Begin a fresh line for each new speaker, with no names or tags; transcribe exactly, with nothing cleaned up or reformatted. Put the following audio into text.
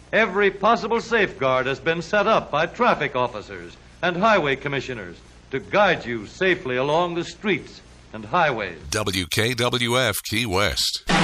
Every possible safeguard has been set up by traffic officers and highway commissioners to guide you safely along the streets and highways.
W K W F Key West.